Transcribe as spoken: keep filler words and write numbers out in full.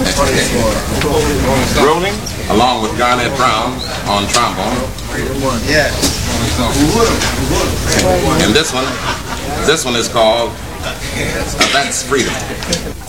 Rolling, along with Garnett Brown on trombone. Yeah. And this one, this one is called uh, That's Freedom.